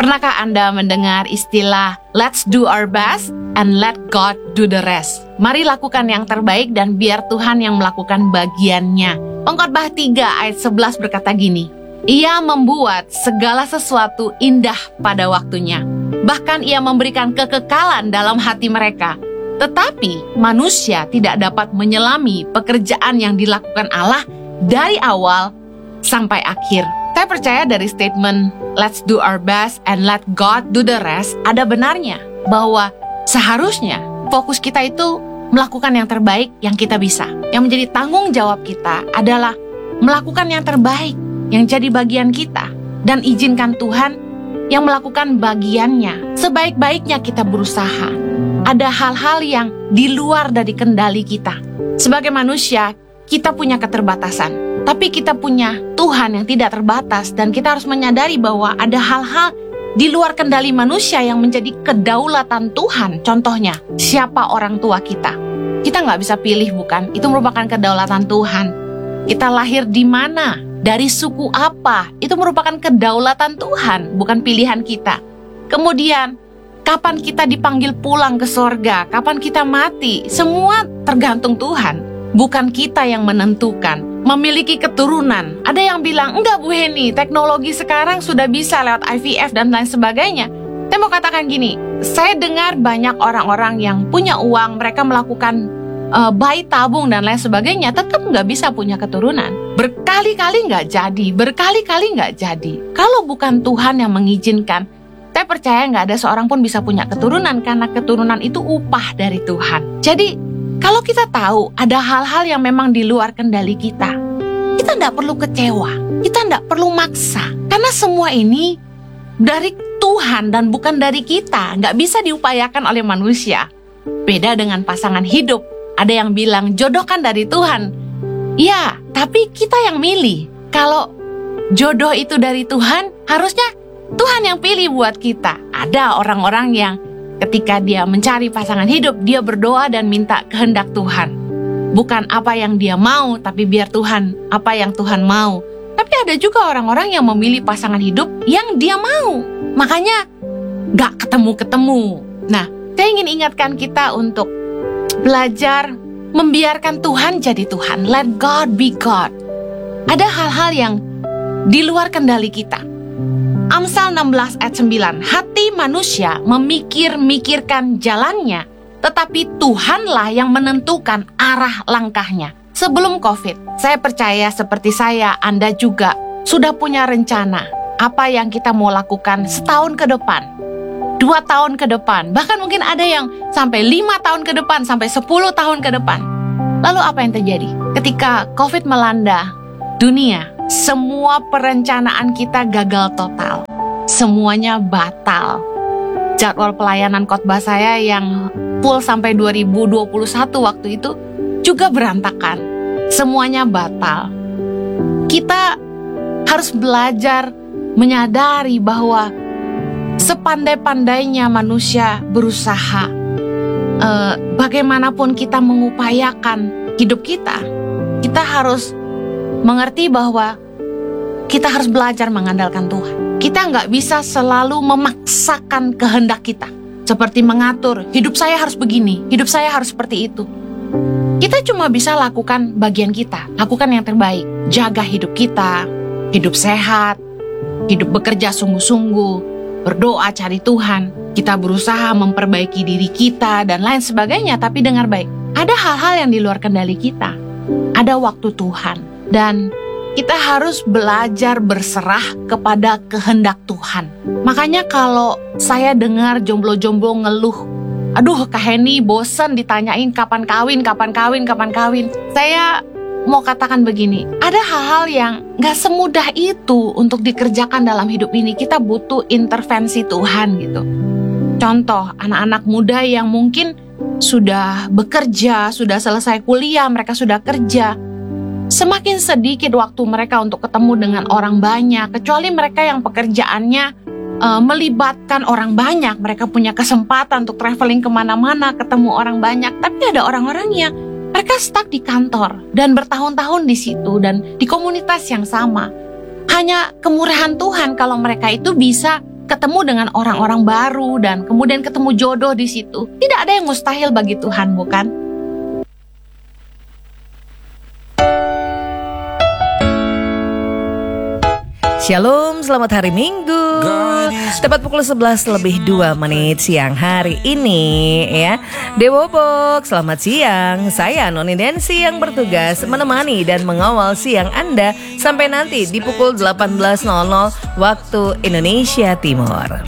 Pernahkah Anda mendengar istilah let's do our best and let God do the rest? Mari lakukan yang terbaik dan biar Tuhan yang melakukan bagiannya. Pengkhotbah 3 ayat 11 berkata gini, Ia membuat segala sesuatu indah pada waktunya. Bahkan Ia memberikan kekekalan dalam hati mereka. Tetapi manusia tidak dapat menyelami pekerjaan yang dilakukan Allah dari awal sampai akhir. Saya percaya dari statement let's do our best and let God do the rest ada benarnya bahwa seharusnya fokus kita itu melakukan yang terbaik yang kita bisa. Yang menjadi tanggung jawab kita adalah melakukan yang terbaik yang jadi bagian kita dan izinkan Tuhan yang melakukan bagiannya. Sebaik-baiknya kita berusaha. Ada hal-hal yang di luar dari kendali kita. Sebagai manusia, kita punya keterbatasan. Tapi kita punya Tuhan yang tidak terbatas dan kita harus menyadari bahwa ada hal-hal di luar kendali manusia yang menjadi kedaulatan Tuhan. Contohnya, siapa orang tua kita? Kita nggak bisa pilih, bukan? Itu merupakan kedaulatan Tuhan. Kita lahir di mana? Dari suku apa? Itu merupakan kedaulatan Tuhan, bukan pilihan kita. Kemudian, kapan kita dipanggil pulang ke sorga? Kapan kita mati? Semua tergantung Tuhan. Bukan kita yang menentukan. Memiliki keturunan. Ada yang bilang, enggak Bu Heni, teknologi sekarang sudah bisa lewat IVF dan lain sebagainya. Saya mau katakan gini, saya dengar banyak orang-orang yang punya uang, mereka melakukan bayi tabung dan lain sebagainya, tetap nggak bisa punya keturunan. Berkali-kali nggak jadi. Kalau bukan Tuhan yang mengizinkan, saya percaya nggak ada seorang pun bisa punya keturunan, karena keturunan itu upah dari Tuhan. Jadi, kalau kita tahu ada hal-hal yang memang di luar kendali kita tidak perlu kecewa, kita tidak perlu maksa. Karena semua ini dari Tuhan dan bukan dari kita, nggak bisa diupayakan oleh manusia. Beda dengan pasangan hidup, ada yang bilang jodoh kan dari Tuhan. Ya, tapi kita yang milih. Kalau jodoh itu dari Tuhan, harusnya Tuhan yang pilih buat kita. Ada orang-orang yang ketika dia mencari pasangan hidup, dia berdoa dan minta kehendak Tuhan. Bukan apa yang dia mau, tapi biar Tuhan, apa yang Tuhan mau. Tapi ada juga orang-orang yang memilih pasangan hidup yang dia mau. Makanya gak ketemu-ketemu. Nah, saya ingin ingatkan kita untuk belajar membiarkan Tuhan jadi Tuhan. Let God be God. Ada hal-hal yang di luar kendali kita. Amsal 16 ayat 9, hati manusia memikir-mikirkan jalannya, tetapi Tuhanlah yang menentukan arah langkahnya. Sebelum COVID, saya percaya seperti saya, Anda juga sudah punya rencana apa yang kita mau lakukan setahun ke depan, 2 tahun ke depan, bahkan mungkin ada yang sampai 5 tahun ke depan, sampai 10 tahun ke depan. Lalu apa yang terjadi? Ketika COVID melanda dunia, semua perencanaan kita gagal total. Semuanya batal. Jadwal pelayanan khotbah saya yang full sampai 2021 waktu itu juga berantakan. Semuanya batal. Kita harus belajar menyadari bahwa sepandai-pandainya manusia berusaha, bagaimanapun kita mengupayakan hidup kita, kita harus mengerti bahwa kita harus belajar mengandalkan Tuhan. Kita nggak bisa selalu memaksakan kehendak kita. Seperti mengatur, hidup saya harus begini, hidup saya harus seperti itu. Kita cuma bisa lakukan bagian kita, lakukan yang terbaik. Jaga hidup kita, hidup sehat, hidup bekerja sungguh-sungguh, berdoa cari Tuhan. Kita berusaha memperbaiki diri kita dan lain sebagainya, tapi dengar baik. Ada hal-hal yang di luar kendali kita. Ada waktu Tuhan. Dan kita harus belajar berserah kepada kehendak Tuhan. Makanya kalau saya dengar jomblo-jomblo ngeluh, aduh Kak Heni bosen ditanyain kapan kawin. Saya mau katakan begini, ada hal-hal yang gak semudah itu untuk dikerjakan dalam hidup ini. Kita butuh intervensi Tuhan gitu. Contoh, anak-anak muda yang mungkin sudah bekerja, sudah selesai kuliah, mereka sudah kerja. Semakin sedikit waktu mereka untuk ketemu dengan orang banyak, kecuali mereka yang pekerjaannya melibatkan orang banyak. Mereka punya kesempatan untuk traveling kemana-mana, ketemu orang banyak. Tapi ada orang-orang yang mereka stuck di kantor dan bertahun-tahun di situ dan di komunitas yang sama. Hanya kemurahan Tuhan kalau mereka itu bisa ketemu dengan orang-orang baru, dan kemudian ketemu jodoh di situ. Tidak ada yang mustahil bagi Tuhan, bukan? Shalom, selamat hari Minggu. Tepat pukul 11:02 siang hari ini ya. Dewobok, selamat siang. Saya Noni Densi yang bertugas menemani dan mengawal siang Anda sampai nanti di pukul 18.00 waktu Indonesia Timur.